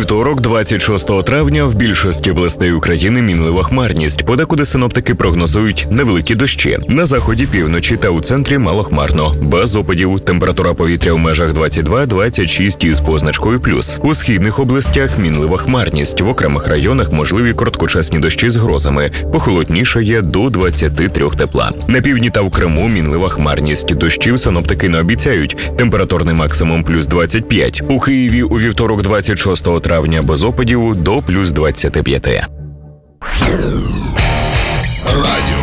Вівторок, 26 травня, в більшості областей України мінлива хмарність. Подекуди синоптики прогнозують невеликі дощі. На заході, півночі та у центрі малохмарно. Без опадів. Температура повітря в межах 22-26 із позначкою плюс. У східних областях мінлива хмарність. В окремих районах можливі короткочасні дощі з грозами. Похолоднішає до 23 тепла. На півдні та в Криму мінлива хмарність. Дощів синоптики не обіцяють. Температурний максимум плюс 25. У Києві у вівторок, 26 травня, без опадів до плюс 25. Радіо